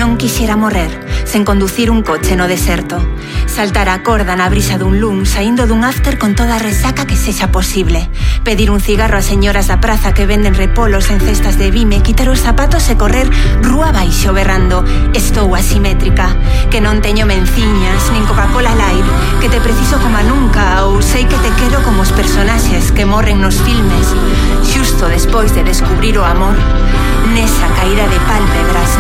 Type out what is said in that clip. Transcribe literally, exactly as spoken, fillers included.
Non quixera morrer sen conducir un coche no deserto. Saltar a corda na brisa dun lun, saindo dun after con toda a resaca que sexa posible. Pedir un cigarro a señoras da praza que venden repolos en cestas de vime, quitar os zapatos e correr rúa baixo berrando: estou asimétrica, que non teño menciñas, nin Coca-Cola Light, que te preciso como a nunca, ou sei que te quero como os personaxes que morren nos filmes. Xusto despois de descubrir o amor, nesa caída de pálpebras